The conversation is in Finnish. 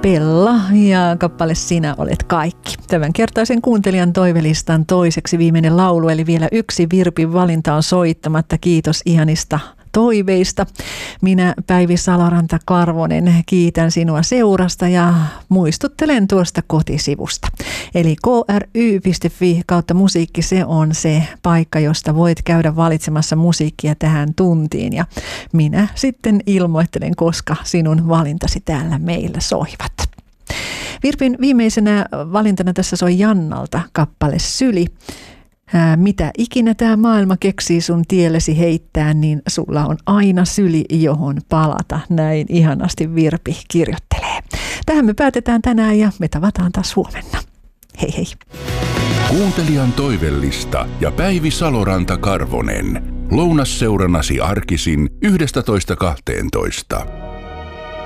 Bella ja kappale Sinä olet kaikki. Tämän kertaisen kuuntelijan toivelistan toiseksi viimeinen laulu, eli vielä yksi Virpin valinta on soittamatta. Kiitos ihanista toiveista. Minä Päivi Saloranta-Karvonen kiitän sinua seurasta ja muistuttelen tuosta kotisivusta. Eli kry.fi/musiikki, se on se paikka, josta voit käydä valitsemassa musiikkia tähän tuntiin. Ja minä sitten ilmoittelen, koska sinun valintasi täällä meillä soivat. Virpin viimeisenä valintana tässä soi Jannalta kappale Syli. Mitä ikinä tämä maailma keksii sun tiellesi heittää, niin sulla on aina syli, johon palata. Näin ihanasti Virpi kirjoittelee. Tähän me päätetään tänään ja me tavataan taas huomenna. Hei hei. Kuuntelijan toivellista ja Päivi Saloranta-Karvonen. Lounasseurannasi arkisin 11.12.